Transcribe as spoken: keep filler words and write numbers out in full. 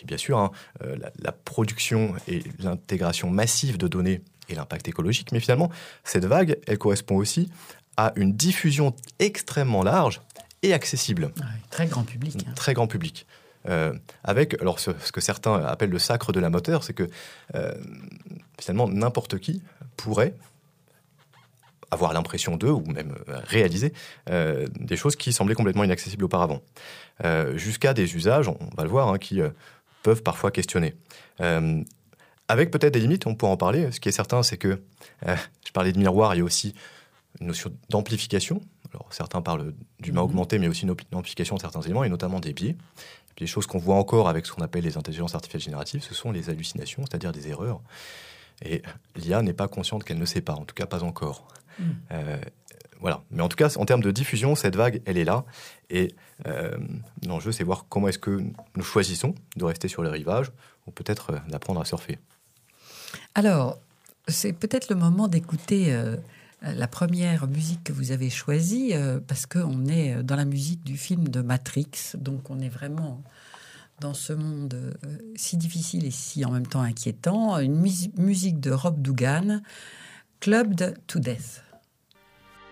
bien sûr, hein, euh, la, la production et l'intégration massive de données et l'impact écologique. Mais finalement, cette vague, elle correspond aussi à une diffusion extrêmement large et accessible. Ouais, très grand public. Hein. Très grand public. Euh, avec alors ce, ce que certains appellent le sacre de l'amateur, c'est que euh, finalement n'importe qui pourrait avoir l'impression d'eux ou même euh, réaliser euh, des choses qui semblaient complètement inaccessibles auparavant, euh, jusqu'à des usages, on va le voir, hein, qui euh, peuvent parfois questionner. Euh, avec peut-être des limites, on pourra en parler. Ce qui est certain, c'est que euh, je parlais de miroir, il y a aussi une notion d'amplification. Alors, certains parlent d'humain mmh. augmenté, mais aussi une amplification de certains éléments, et notamment des biais. Des choses qu'on voit encore avec ce qu'on appelle les intelligences artificielles génératives, ce sont les hallucinations, c'est-à-dire des erreurs. Et l'I A n'est pas consciente qu'elle ne sait pas, en tout cas pas encore. Mmh. Euh, voilà. Mais en tout cas, en termes de diffusion, cette vague, elle est là. Et euh, l'enjeu, c'est voir comment est-ce que nous choisissons de rester sur le rivage ou peut-être euh, d'apprendre à surfer. Alors, c'est peut-être le moment d'écouter... Euh... la première musique que vous avez choisie, euh, parce qu'on est dans la musique du film de Matrix, donc on est vraiment dans ce monde euh, si difficile et si en même temps inquiétant. Une mus- musique de Rob Dougan, Clubbed to Death.